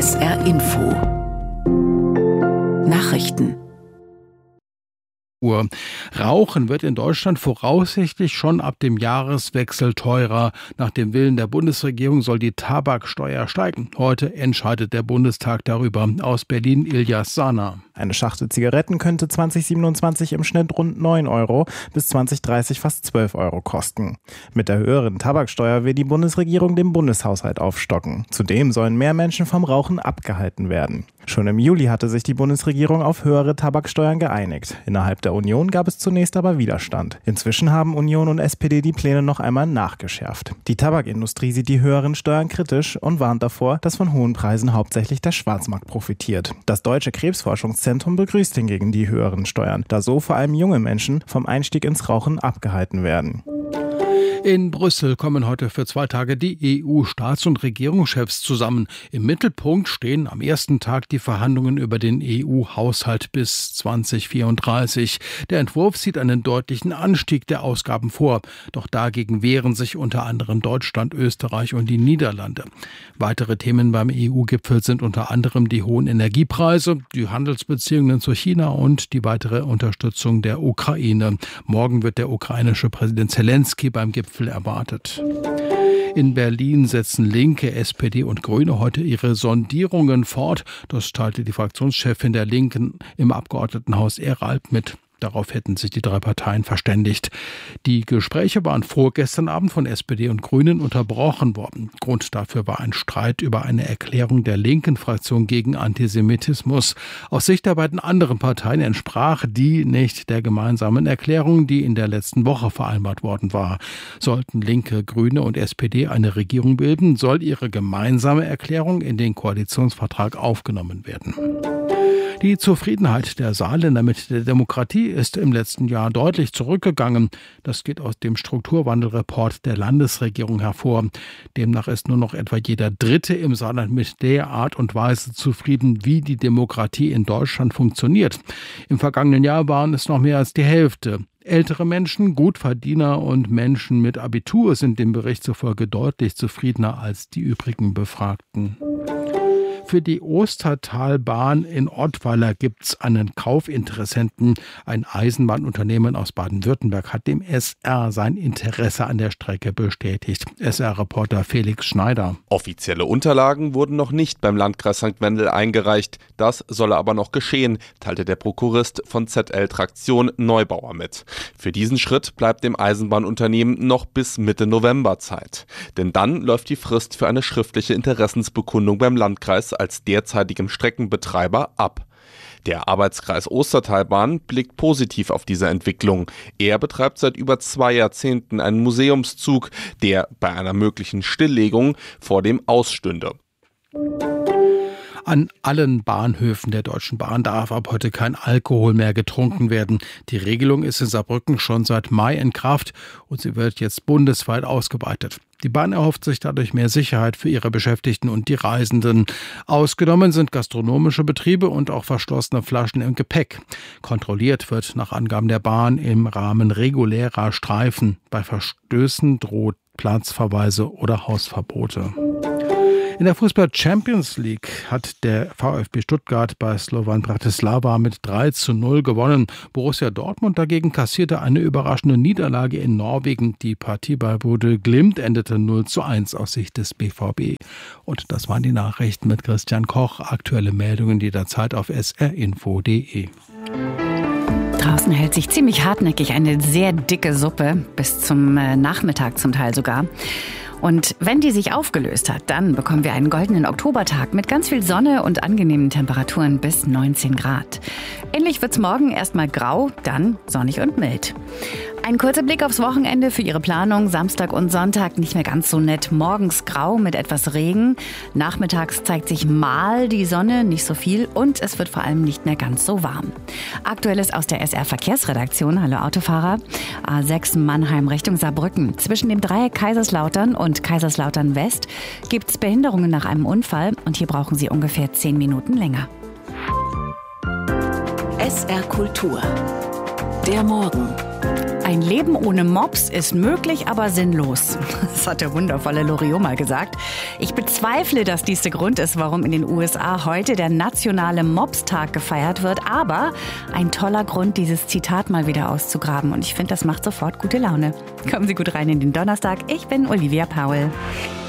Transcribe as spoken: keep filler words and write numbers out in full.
S R Info Nachrichten. Uhr. Rauchen wird in Deutschland voraussichtlich schon ab dem Jahreswechsel teurer. Nach dem Willen der Bundesregierung soll die Tabaksteuer steigen. Heute entscheidet der Bundestag darüber. Aus Berlin Ilyas Sana. Eine Schachtel Zigaretten könnte zwanzig siebenundzwanzig im Schnitt rund neun Euro, bis zwanzig dreißig fast zwölf Euro kosten. Mit der höheren Tabaksteuer will die Bundesregierung den Bundeshaushalt aufstocken. Zudem sollen mehr Menschen vom Rauchen abgehalten werden. Schon im Juli hatte sich die Bundesregierung auf höhere Tabaksteuern geeinigt. Innerhalb der Union gab es zunächst aber Widerstand. Inzwischen haben Union und S P D die Pläne noch einmal nachgeschärft. Die Tabakindustrie sieht die höheren Steuern kritisch und warnt davor, dass von hohen Preisen hauptsächlich der Schwarzmarkt profitiert. Das Deutsche Krebsforschungszentrum begrüßt hingegen die höheren Steuern, da so vor allem junge Menschen vom Einstieg ins Rauchen abgehalten werden. In Brüssel kommen heute für zwei Tage die E U-Staats- und Regierungschefs zusammen. Im Mittelpunkt stehen am ersten Tag die Verhandlungen über den E U-Haushalt bis zwanzig vierunddreißig. Der Entwurf sieht einen deutlichen Anstieg der Ausgaben vor. Doch dagegen wehren sich unter anderem Deutschland, Österreich und die Niederlande. Weitere Themen beim E U-Gipfel sind unter anderem die hohen Energiepreise, die Handelsbeziehungen zu China und die weitere Unterstützung der Ukraine. Morgen wird der ukrainische Präsident Zelensky beim Gipfel erwartet. In Berlin setzen Linke, S P D und Grüne heute ihre Sondierungen fort. Das teilte die Fraktionschefin der Linken im Abgeordnetenhaus Eralb mit. Darauf hätten sich die drei Parteien verständigt. Die Gespräche waren vorgestern Abend von S P D und Grünen unterbrochen worden. Grund dafür war ein Streit über eine Erklärung der linken Fraktion gegen Antisemitismus. Aus Sicht der beiden anderen Parteien entsprach die nicht der gemeinsamen Erklärung, die in der letzten Woche vereinbart worden war. Sollten Linke, Grüne und S P D eine Regierung bilden, soll ihre gemeinsame Erklärung in den Koalitionsvertrag aufgenommen werden. Die Zufriedenheit der Saarländer mit der Demokratie ist im letzten Jahr deutlich zurückgegangen. Das geht aus dem Strukturwandelreport der Landesregierung hervor. Demnach ist nur noch etwa jeder Dritte im Saarland mit der Art und Weise zufrieden, wie die Demokratie in Deutschland funktioniert. Im vergangenen Jahr waren es noch mehr als die Hälfte. Ältere Menschen, Gutverdiener und Menschen mit Abitur sind dem Bericht zufolge deutlich zufriedener als die übrigen Befragten. Für die Ostertalbahn in Ottweiler gibt es einen Kaufinteressenten. Ein Eisenbahnunternehmen aus Baden-Württemberg hat dem S R sein Interesse an der Strecke bestätigt. S R-Reporter Felix Schneider. Offizielle Unterlagen wurden noch nicht beim Landkreis Sankt Wendel eingereicht. Das solle aber noch geschehen, teilte der Prokurist von Z L Traktion Neubauer mit. Für diesen Schritt bleibt dem Eisenbahnunternehmen noch bis Mitte November Zeit. Denn dann läuft die Frist für eine schriftliche Interessensbekundung beim Landkreis als derzeitigem Streckenbetreiber ab. Der Arbeitskreis Ostertalbahn blickt positiv auf diese Entwicklung. Er betreibt seit über zwei Jahrzehnten einen Museumszug, der bei einer möglichen Stilllegung vor dem ausstünde. An allen Bahnhöfen der Deutschen Bahn darf ab heute kein Alkohol mehr getrunken werden. Die Regelung ist in Saarbrücken schon seit Mai in Kraft und sie wird jetzt bundesweit ausgeweitet. Die Bahn erhofft sich dadurch mehr Sicherheit für ihre Beschäftigten und die Reisenden. Ausgenommen sind gastronomische Betriebe und auch verschlossene Flaschen im Gepäck. Kontrolliert wird nach Angaben der Bahn im Rahmen regulärer Streifen. Bei Verstößen droht Platzverweise oder Hausverbote. In der Fußball-Champions League hat der VfB Stuttgart bei Slovan Bratislava mit drei zu null gewonnen. Borussia Dortmund dagegen kassierte eine überraschende Niederlage in Norwegen. Die Partie bei Bodø Glimt endete null zu eins aus Sicht des B V B. Und das waren die Nachrichten mit Christian Koch. Aktuelle Meldungen jederzeit auf s r info punkt d e. Draußen hält sich ziemlich hartnäckig eine sehr dicke Suppe, bis zum Nachmittag zum Teil sogar. Und wenn die sich aufgelöst hat, dann bekommen wir einen goldenen Oktobertag mit ganz viel Sonne und angenehmen Temperaturen bis neunzehn Grad. Ähnlich wird's morgen erstmal grau, dann sonnig und mild. Ein kurzer Blick aufs Wochenende für Ihre Planung. Samstag und Sonntag nicht mehr ganz so nett. Morgens grau mit etwas Regen. Nachmittags zeigt sich mal die Sonne, nicht so viel. Und es wird vor allem nicht mehr ganz so warm. Aktuelles aus der S R-Verkehrsredaktion. Hallo Autofahrer. A sechs Mannheim Richtung Saarbrücken. Zwischen dem Dreieck Kaiserslautern und Kaiserslautern West gibt es Behinderungen nach einem Unfall. Und hier brauchen Sie ungefähr zehn Minuten länger. S R Kultur. Der Morgen. Ein Leben ohne Mops ist möglich, aber sinnlos. Das hat der wundervolle Loriot mal gesagt. Ich bezweifle, dass dies der Grund ist, warum in den U S A heute der nationale Mopstag gefeiert wird. Aber ein toller Grund, dieses Zitat mal wieder auszugraben. Und ich finde, das macht sofort gute Laune. Kommen Sie gut rein in den Donnerstag. Ich bin Olivia Paul.